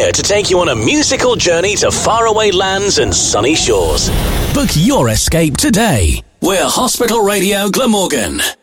Radio to take you on a musical journey to faraway lands and sunny shores. Book your escape today. We're Hospital Radio Glamorgan.